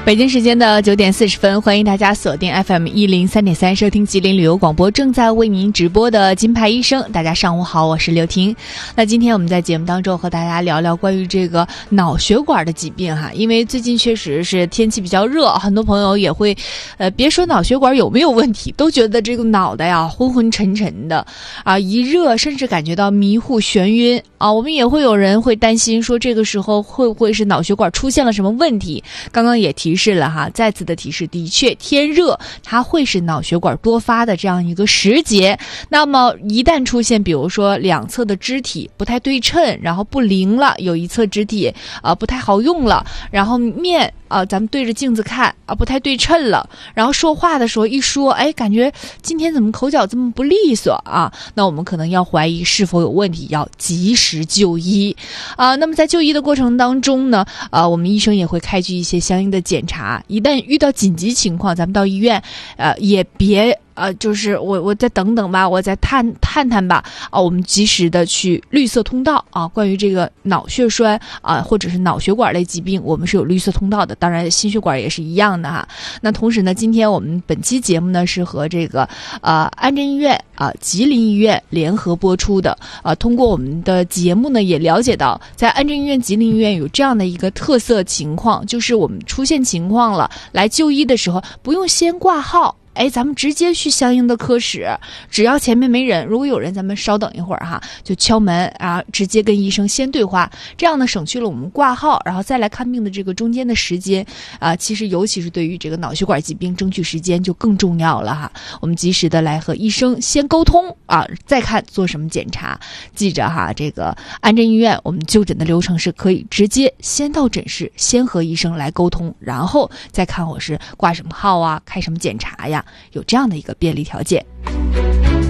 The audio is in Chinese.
北京时间的9点40分，欢迎大家锁定 FM103.3 收听吉林旅游广播正在为您直播的金牌医生。大家上午好，我是刘婷。那今天我们在节目当中和大家聊聊关于这个脑血管的疾病哈，因为最近确实是天气比较热，很多朋友也会别说脑血管有没有问题，都觉得这个脑袋呀昏昏沉沉的啊，一热甚至感觉到迷糊眩晕啊。我们也会有人会担心说这个时候会不会是脑血管出现了什么问题。刚刚也提示了哈，再次的提示，的确天热它会是脑血管多发的这样一个时节。那么一旦出现比如说两侧的肢体不太对称，然后不灵了，有一侧肢体不太好用了，然后面咱们对着镜子看不太对称了，然后说话的时候一说感觉今天怎么口角这么不利索啊，那我们可能要怀疑是否有问题，要及时就医那么在就医的过程当中呢我们医生也会开具一些相应的检查，一旦遇到紧急情况，咱们到医院也别就是我再等等吧，我再探吧我们及时的去绿色通道关于这个脑血栓或者是脑血管类疾病，我们是有绿色通道的，当然心血管也是一样的哈。那同时呢，今天我们本期节目呢是和这个安贞医院吉林医院联合播出的通过我们的节目呢也了解到，在安贞医院吉林医院有这样的一个特色情况，就是我们出现情况了来就医的时候不用先挂号，咱们直接去相应的科室，只要前面没人，如果有人咱们稍等一会儿哈，就敲门直接跟医生先对话，这样呢省去了我们挂号然后再来看病的这个中间的时间其实尤其是对于这个脑血管疾病争取时间就更重要了哈。我们及时的来和医生先沟通再看做什么检查。记着哈，这个安贞医院我们就诊的流程是可以直接先到诊室，先和医生来沟通，然后再看我是挂什么号开什么检查呀，有这样的一个便利条件。